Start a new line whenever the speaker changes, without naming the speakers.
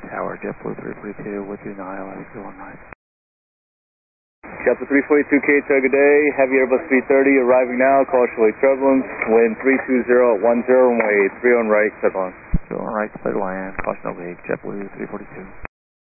Tower, JetBlue 342 with you, Nile, everyone right.
JetBlue 342, good day. Heavy Airbus 330 arriving now. Caution wake turbulence. Wind 320 at 10, runway 30 right, set on.
30 right, clear to land. Caution no leak. JetBlue 342.